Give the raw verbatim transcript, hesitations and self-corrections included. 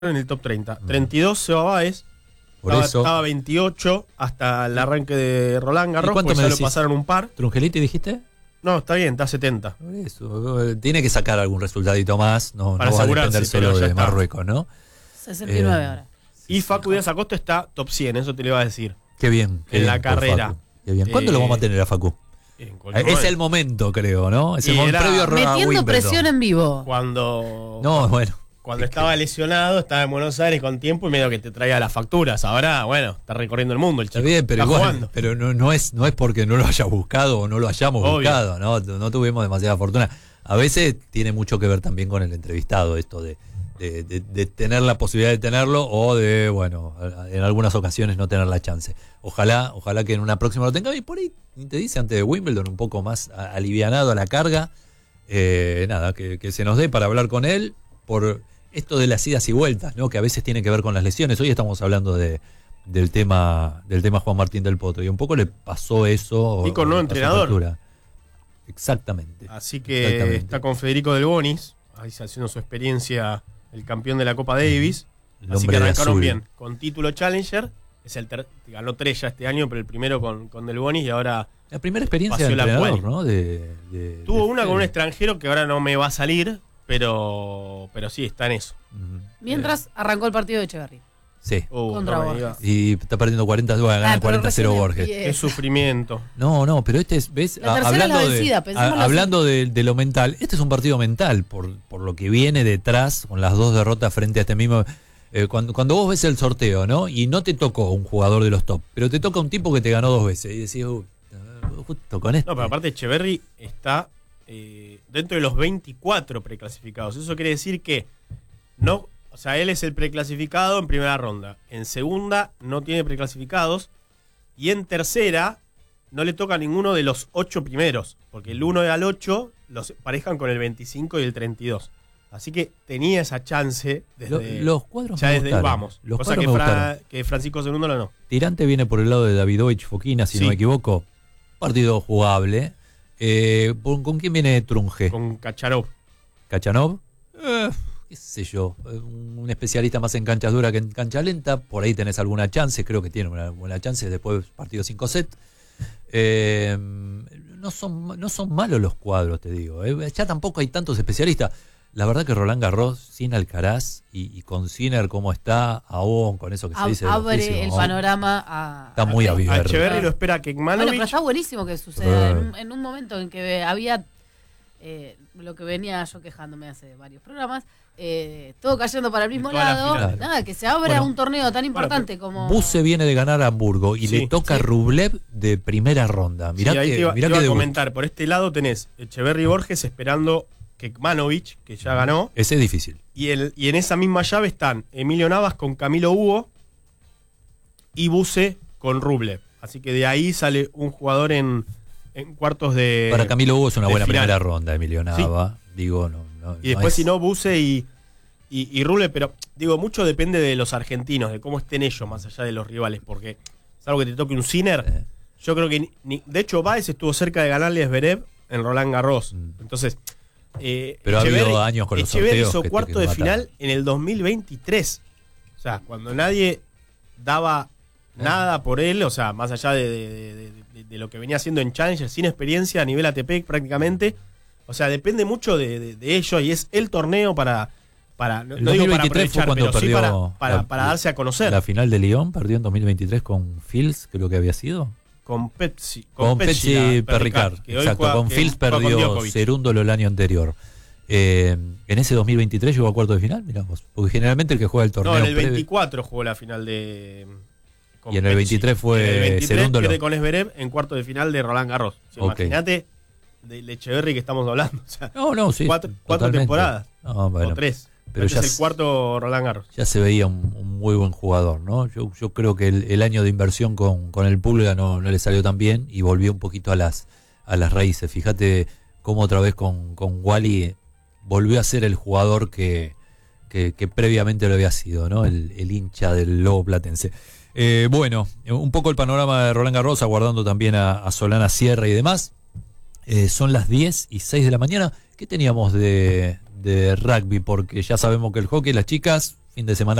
en el top treinta. treinta y dos Seba Báez. Por Estaba, eso. estaba veintiocho hasta el arranque de Roland Garros. ¿Y cuánto Pues me ya lo decís? pasaron un par. ¿Trungeliti dijiste? No, está bien, está setenta. Por eso. eh, Tiene que sacar algún resultadito más. No, Para no va a asegurarse, depender pero solo ya de está. Marruecos, ¿no? sesenta y nueve Eh, ahora. Y Facu Díaz Acosta está top cien, eso te lo iba a decir. Qué bien. Qué En bien la por carrera. Facu. Qué bien. ¿Cuándo Eh, lo vamos a tener a Facu? En cualquier Es momento. el momento, creo, ¿no? Es el Y momento era- previo a Metiendo Wimbledon. presión en vivo. Cuando, No, bueno. cuando estaba lesionado, estaba en Buenos Aires con tiempo y medio que te traía las facturas. Ahora, bueno, está recorriendo el mundo el chico. Está bien, pero Está igual, jugando. pero no, no es no es porque no lo haya buscado o no lo hayamos Obvio. buscado, ¿no? No tuvimos demasiada fortuna. A veces tiene mucho que ver también con el entrevistado, esto de, de, de- de tener la posibilidad de tenerlo o de, bueno, en algunas ocasiones no tener la chance. Ojalá, ojalá que en una próxima lo tenga. Y por ahí te dice antes de Wimbledon un poco más a- alivianado a la carga. Eh, nada, que, que se nos dé para hablar con él por esto de las idas y vueltas, ¿no? Que a veces tiene que ver con las lesiones. Hoy estamos hablando de del tema del tema Juan Martín del Potro y un poco le pasó eso. Y con nuevo le pasó entrenador. factura. Exactamente. Así que Exactamente. está con Federico Del Bonis, ahí haciendo su experiencia, el campeón de la Copa Davis. El Así que hombre de arrancaron azul. bien, con título Challenger. Es el ter- ganó tres ya este año, pero el primero con, con Del Bonis y ahora La primera experiencia Pasó de la entrenador, quali. ¿no? De, de- tuvo de una con un Fede. extranjero que ahora no me va a salir, pero pero sí, está en eso. Ujú. Mientras arrancó el partido de Echeverry. Sí. Uh, Contra no me Borges. diga. Y está perdiendo cuarenta, bueno, gana Ah, pero cuarenta cero recién Borges. empieza. Qué sufrimiento. No, no, pero este es, ¿ves? La A- tercera es la hablando vencida, de, pensémoslo a- así. hablando de, de lo mental, este es un partido mental por, por lo que viene detrás con las dos derrotas frente a este mismo. eh, cuando, cuando vos ves el sorteo, ¿no? Y no te tocó un jugador de los top, pero te toca un tipo que te ganó dos veces. Y decís, "Uh, justo con este. No, pero aparte Echeverry está eh, dentro de los veinticuatro preclasificados. Eso quiere decir que no, o sea, él es el preclasificado en primera ronda. En segunda no tiene preclasificados. Y en tercera no le toca a ninguno de los ocho primeros. Porque el uno al ocho los parejan con el veinticinco y el treinta y dos. Así que tenía esa chance desde, Lo- los cuadros ya me desde el gustaron. vamos. Los Cosa que, cuadros me Fra- gustaron. que Francisco segundo no, no. Tirante viene por el lado de Davidovich Fokina, si Sí. no me equivoco. Partido jugable. Eh, ¿con, con quién viene Trunje? Con Kacharov. ¿Kachanov? Eh, qué sé yo, eh, un especialista más en canchas duras que en cancha lenta, por ahí tenés alguna chance, creo que tiene una buena chance, después partido cinco set. Eh, no, son, no son malos los cuadros, te digo, eh. Ya tampoco hay tantos especialistas. La verdad que Roland Garros, sin Alcaraz y, y con Sinner como está, aún con eso que se Ab- dice del abre oficio, el ¿no? panorama a. Está muy a- abierto. A Verde. Echeverry lo espera Bueno, Kekmanovic. pero está buenísimo que suceda Eh. en un, en un momento en que había eh, lo que venía yo quejándome hace varios programas, eh, todo cayendo para el mismo toda la lado. final. Nada, que se abra Bueno. un torneo tan importante como. Buse viene de ganar a Hamburgo y Sí. le toca Sí. Rublev de primera ronda. Mirá Sí, ahí que, te iba, mirá te que iba a debut. comentar. Por este lado tenés Echeverry Borges esperando Kekmanovic, que ya ganó. Ese es difícil. Y, el, y en esa misma llave están Emilio Navas con Camilo Hugo y Buse con Rublev. Así que de ahí sale un jugador en, en cuartos de. Para Camilo Hugo es una de buena final. primera ronda, Emilio Nava. Digo, no, no, Y después, es- si no, Buse y, y, y Rublev. Pero digo, mucho depende de los argentinos, de cómo estén ellos, más allá de los rivales. Porque, salvo que te toque un Sinner, Eh. yo creo que. ni- ni- de hecho, Baez estuvo cerca de ganarle a Zverev en Roland Garros. Mm. Entonces. Eh, Pero ha Echeverry- habido años con los Echeverry sorteos hizo que te- cuarto que te de mataron. final en el dos mil veintitrés. O sea, cuando nadie daba nada por él, o sea, más allá de, de- de- de- de lo que venía haciendo en Challenger, sin experiencia a nivel A T P prácticamente. O sea, depende mucho de, de, de ellos y es el torneo para, para no, El no digo para dos mil veintitrés fue aprovechar, cuando pero sí perdió para, para, la- para darse a conocer. La final de Lyon perdió en dos mil veintitrés con Fils, creo que había sido. Con Pepsi. Con, Pepsi la- Perricard. que hoy Exacto, juega- con que Fils juega con perdió Djokovic. Cerúndolo el año anterior. Eh, en ese dos mil veintitrés llegó a cuarto de final, mirá vos. Porque generalmente el que juega el torneo. No, en el previo- veinticuatro jugó la final de. con Y en el veintitrés fue En el veintitrés Cerúndolo. pierde con Zverev en cuarto de final de Roland Garros. O sea, Ok. Imagínate del Echeverry que estamos hablando. O sea, No, no, sí. cuatro, cuatro totalmente. temporadas. No, bueno, o tres. pero Este ya es el s- cuarto Roland Garros. ya se veía un, un muy buen jugador, ¿no? Yo, yo creo que el, el año de inversión con, con el Pulga no, no le salió tan bien y volvió un poquito a las, a las raíces. Fíjate cómo otra vez con, con Wally volvió a ser el jugador que, que, que previamente lo había sido, ¿no? El, el hincha del Lobo Platense. Eh, bueno, un poco el panorama de Roland Garros, aguardando también a, a Solana Sierra y demás. Eh, son las diez y seis de la mañana. ¿Qué teníamos de, de rugby, porque ya sabemos que el hockey, las chicas, fin de semana